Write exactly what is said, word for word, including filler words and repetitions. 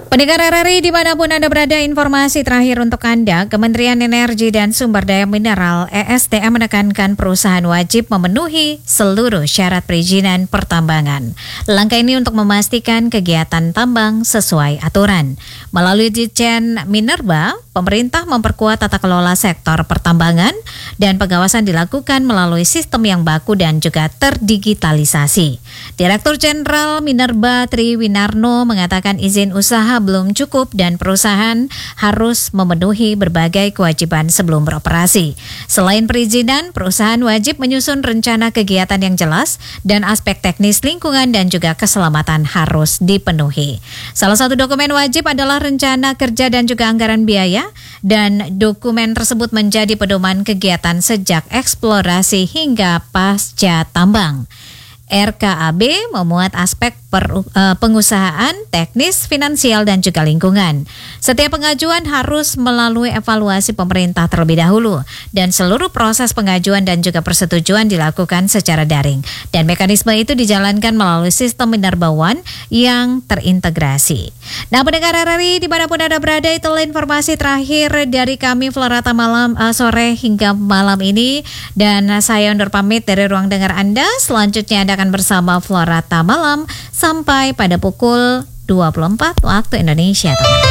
Pendengar R R I dimanapun Anda berada, informasi terakhir untuk Anda, Kementerian Energi dan Sumber Daya Mineral E S D M menekankan perusahaan wajib memenuhi seluruh syarat perizinan pertambangan. Langkah ini untuk memastikan kegiatan tambang sesuai aturan. Melalui Ditjen Minerba, pemerintah memperkuat tata kelola sektor pertambangan dan pengawasan dilakukan melalui sistem yang baku dan juga terdigitalisasi. Direktur Jenderal Minerba Tri Winarno mengatakan izin usaha belum cukup dan perusahaan harus memenuhi berbagai kewajiban sebelum beroperasi. Selain perizinan, perusahaan wajib menyusun rencana kegiatan yang jelas dan aspek teknis lingkungan dan juga keselamatan harus dipenuhi. Salah satu dokumen wajib adalah rencana kerja dan juga anggaran biaya, dan dokumen tersebut menjadi pedoman kegiatan sejak eksplorasi hingga pasca tambang. R K A B memuat aspek per, uh, pengusahaan, teknis, finansial, dan juga lingkungan. Setiap pengajuan harus melalui evaluasi pemerintah terlebih dahulu, dan seluruh proses pengajuan dan juga persetujuan dilakukan secara daring. Dan mekanisme itu dijalankan melalui sistem Minerba One yang terintegrasi. Nah, pendengar R R I dimanapun Anda berada, itulah informasi terakhir dari kami Florata Malam uh, sore hingga malam ini. Dan saya undur pamit dari ruang dengar Anda. Selanjutnya Anda akan bersama Florata Malam sampai pada pukul dua puluh empat waktu Indonesia Tengah.